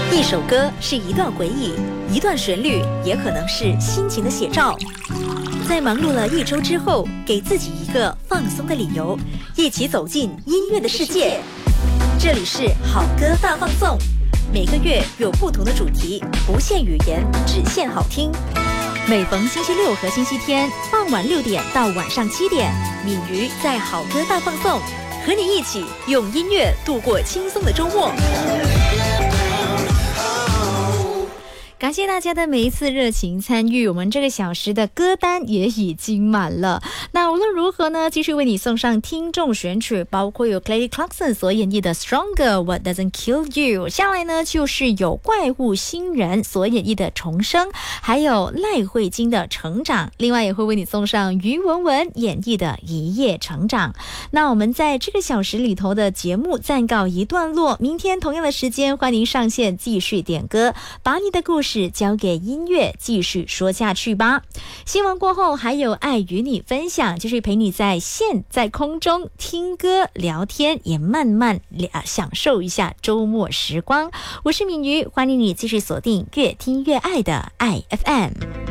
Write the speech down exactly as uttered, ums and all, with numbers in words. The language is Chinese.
一首歌是一段回忆，一段旋律也可能是心情的写照。在忙碌了一周之后，给自己一个放松的理由，一起走进音乐的世界。这里是好歌大放送，每个月有不同的主题，不限语言，只限好听。每逢星期六和星期天傍晚六点到晚上七点，敏瑜在好歌大放送，和你一起用音乐度过轻松的周末。感谢大家的每一次热情参与，我们这个小时的歌单也已经满了。那无论如何呢，继续为你送上听众选曲，包括有 Kelly Clarkson 所演绎的 Stronger What Doesn't Kill You， 下来呢就是有怪物新人所演绎的重生，还有赖慧晶的成长，另外也会为你送上于文文演绎的一夜成长。那我们在这个小时里头的节目暂告一段落，明天同样的时间欢迎上线继续点歌，把你的故事交给音乐继续说下去吧。新闻过后还有爱与你分享，就是陪你在线在空中听歌聊天，也慢慢享受一下周末时光。我是敏瑜，欢迎你继续锁定越听越爱的爱 F M。